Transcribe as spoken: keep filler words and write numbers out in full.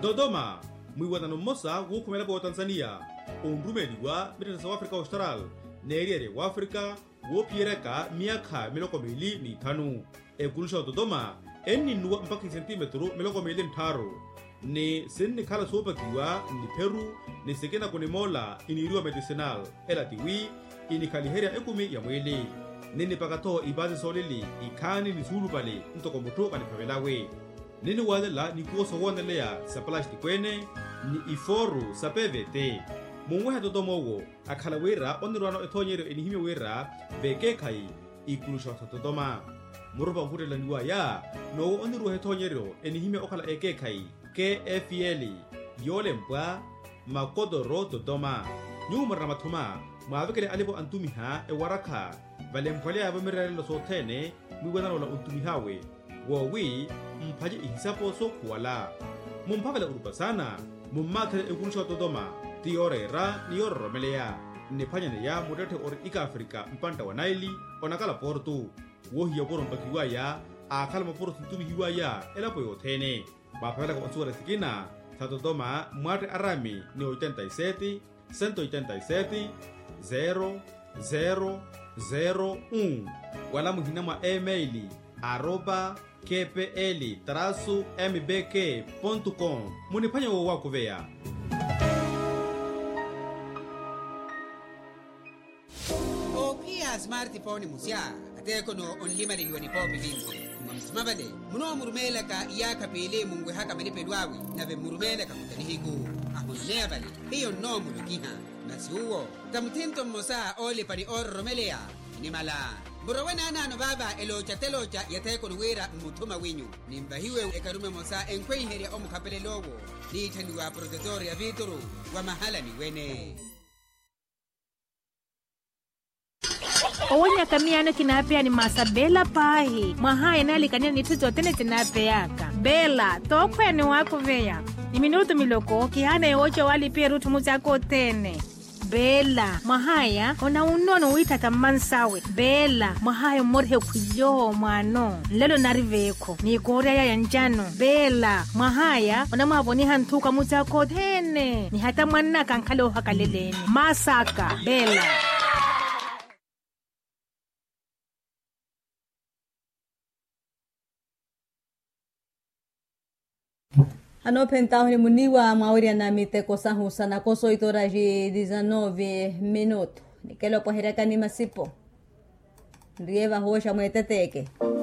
Dodoma mwiwatano mmosa wukhumelapo wa Tanzania onrumeliwa mitata South Africa Austral neeriere wa Africa wophiyereka miyakha miloko mili ni ithanu ekulusha wa Dodoma enninuwa mpaka sentimetro miloko mili ntharu ni sinni khala soopakiwa ni Peru ni sekena kunimola iniriwa medicinal elatiwi inikhaliherya ekumi ya mwili nini pakatho ibazi solili ikhani ni sulupale ntoko muthu kaniphavelawe nini walela ni kuoso woneleya sa plastikweni ni iforu sa P V T mumweha Dodoma owo akhala wira onirwano ethonyero enihime wira vekekhai ikulusha wa Dodoma murupa mputelaniwa ya nowo onirwa ethonyero enihime okhala ekekhai K F L yolempwa makodoro Dodoma nyumara mathuma mwavekele alipo antumiha ewarakha valempwale avo miralelo sothene mwiwananola untumihawe wowi mphaje ihisapo sokhuwala mumphavela urupasana mummathele ekulusha wa Dodoma tiyorera niyororomeleya niphwanyane ya mutethe ori ika Afrika mpanta wa Naili onakala portu wohiya poro mpakiwaya akhala maporo sintumihiwaya elapo yothene maphavelaka onsuwara sikina sa Dodoma mwate arami ni ochenta y sete, ciento ochenta y siete, zero zero zero uno wala muhina mwa email arroba kpl traço mbk ponto com muniphwanya wo wakuveya opia smartphone musya atekono onlimaleliwa ni popi vinzi mamsimavale muno murumeleka iyakapele mungwe haka malipelwawi nave murumeleka kutanihiku ahonea vale hiyo no mulukiha nasi uwo kamtinto mosa ole pani orromeleya nimala murawena nano baba elocha telocha yatekono wira mutuma winyu nimbahiwe ekarume mosa enkweyiherya omukapele lowo niitaniwa protector ya vituru wa mahala ni wene owonya kamiyano kinapea ni masa bela pahi mwahaya nalikania nituzo tene tinapeyaka bela tokwene wakuveya ni minuto miloko kihana ewocho walipia rutu muzako tene bela mwahaya ona unono uitata mansawe bela mwahaya morhe kuyo mwano lelo nariveko ni korea ya njano bela mwahaya ona mwaboni hantuka muzako tene ni hata mwana kankalo hakaleleni masaka bela Ano pentaho ni muniwa mauria na miteko sahu sana koso itoraji diecinueve minuto. Nikelo pohireka ni masipo. Ndieva huosha mweteteke.